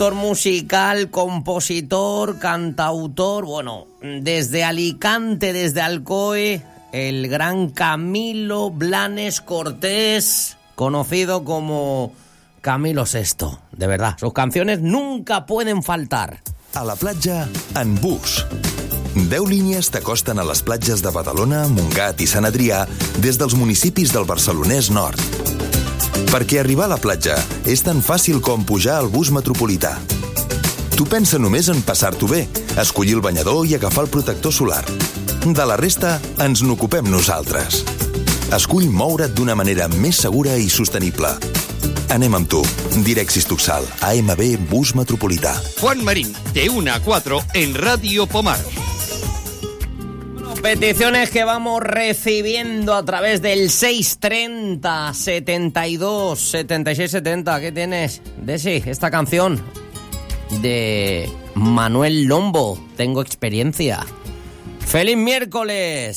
productor musical, compositor, cantautor, bueno, desde Alicante, desde Alcoy, el gran Camilo Blanes Cortés, conocido como Camilo VI. De verdad, sus canciones nunca pueden faltar. A la platja, en bus. 10 línies t'acosten a les platges de Badalona, Montgat i Sant Adrià des dels municipis del Barcelonès Nord. Perquè arribar a la platja és tan fàcil com pujar al bus metropolità. Tu pensa només en passar-t'ho bé, escollir el banyador i agafar el protector solar. De la resta, ens n'ocupem nosaltres. Escull moure't d'una manera més segura i sostenible. Anem amb tu. Direxis Tuxal, AMB Bus Metropolità. Juan Marín, de 1 a 4 en Radio Pomar. Peticiones que vamos recibiendo a través del 630 72 76 70. ¿Qué tienes, Desi? Esta canción de Manuel Lombo. Tengo experiencia. ¡Feliz miércoles!